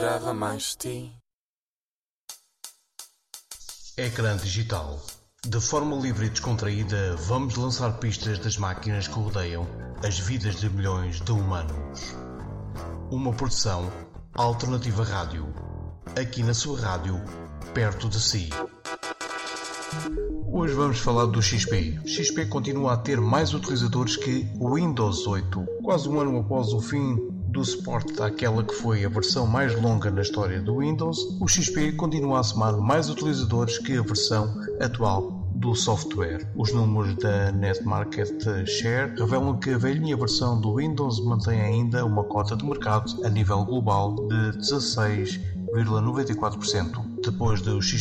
mais ti. Ecrã digital. De forma livre e descontraída, vamos lançar pistas das máquinas que rodeiam as vidas de milhões de humanos. Uma produção Alternativa Rádio. Aqui na sua rádio, perto de si. Hoje vamos falar do XP. XP continua a ter mais utilizadores que o Windows 8. Quase um ano após o fim do suporte daquela que foi a versão mais longa na história do Windows, o XP continua a somar mais utilizadores que a versão atual do software. Os números da Net Market Share revelam que a velhinha versão do Windows mantém ainda uma cota de mercado a nível global de 16,94%. Depois do XP